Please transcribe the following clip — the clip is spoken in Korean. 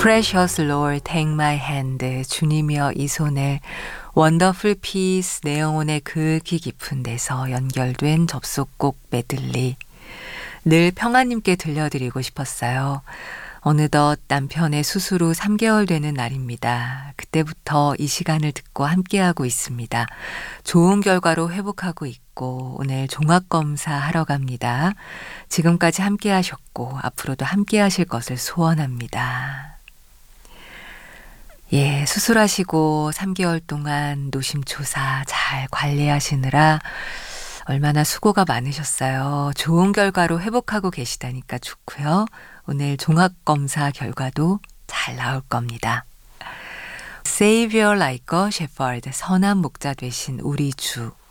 Precious Lord, take my hand. 주님이여 이 손을. Wonderful Peace, 내 영혼의 극히 깊은 데서 연결된 접속곡 메들리. 늘 평화님께 들려드리고 싶었어요. 어느덧 남편의 수술 후 3개월 되는 날입니다. 그때부터 이 시간을 듣고 함께하고 있습니다. 좋은 결과로 회복하고 있고 오늘 종합검사 하러 갑니다. 지금까지 함께하셨고 앞으로도 함께하실 것을 소원합니다. 예, 수술하시고 3개월 동안 노심초사 잘 관리하시느라 얼마나 수고가 많으셨어요. 좋은 결과로 회복하고 계시다니까 좋고요. 오늘 종합검사 결과도 잘 나올 겁니다. Savior like a shepherd, 선한 목자 되신 우리 주.